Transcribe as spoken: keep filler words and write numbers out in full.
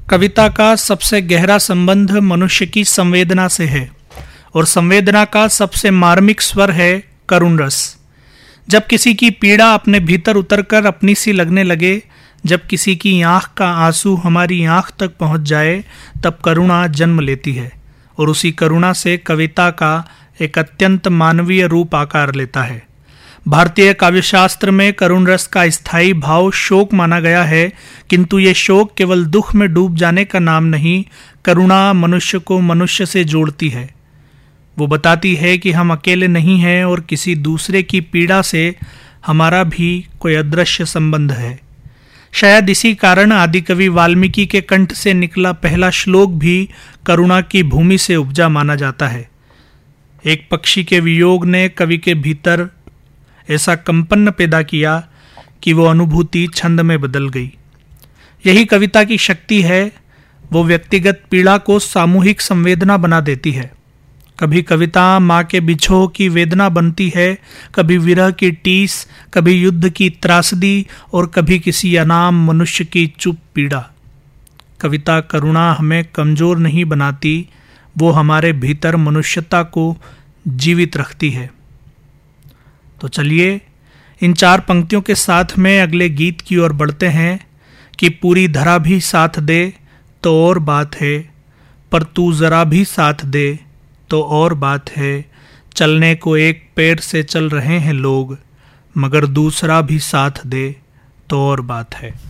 कविता का सबसे गहरा संबंध मनुष्य की संवेदना से है और संवेदना का सबसे मार्मिक स्वर है करुण रस। जब किसी की पीड़ा अपने भीतर उतरकर अपनी सी लगने लगे, जब किसी की आंख का आंसू हमारी आंख तक पहुंच जाए, तब करुणा जन्म लेती है और उसी करुणा से कविता का एक अत्यंत मानवीय रूप आकार लेता है। भारतीय काव्यशास्त्र में करुण रस का स्थायी भाव शोक माना गया है, किंतु ये शोक केवल दुख में डूब जाने का नाम नहीं, करुणा मनुष्य को मनुष्य से जोड़ती है। वो बताती है कि हम अकेले नहीं हैं और किसी दूसरे की पीड़ा से हमारा भी कोई अदृश्य संबंध है। शायद इसी कारण आदिकवि वाल्मीकि के कंठ से निकला पहला श्लोक भी करुणा की भूमि से उपजा माना जाता है। एक पक्षी के वियोग ने कवि के भीतर ऐसा कंपन पैदा किया कि वो अनुभूति छंद में बदल गई। यही कविता की शक्ति है, वो व्यक्तिगत पीड़ा को सामूहिक संवेदना बना देती है। कभी कविता माँ के बिछोह की वेदना बनती है, कभी विरह की टीस, कभी युद्ध की त्रासदी और कभी किसी अनाम मनुष्य की चुप पीड़ा। कविता करुणा हमें कमजोर नहीं बनाती, वो हमारे भीतर मनुष्यता को जीवित रखती है। तो चलिए इन चार पंक्तियों के साथ में अगले गीत की ओर बढ़ते हैं कि पूरी धरा भी साथ दे तो और बात है, पर तू जरा भी साथ दे तो और बात है। चलने को एक पैर से चल रहे हैं लोग, मगर दूसरा भी साथ दे तो और बात है।